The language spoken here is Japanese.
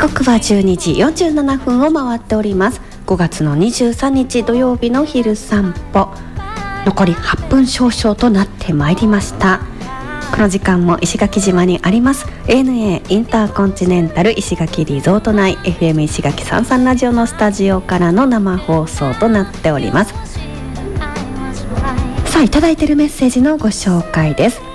刻は12時47分を回っております。5月の23日土曜日の昼散歩、残り8分少々となってまいりました。この時間も石垣島にあります ANA インターコンチネンタル石垣リゾート内 FM 石垣33ラジオのスタジオからの生放送となっております。さあ、いただいているメッセージのご紹介です。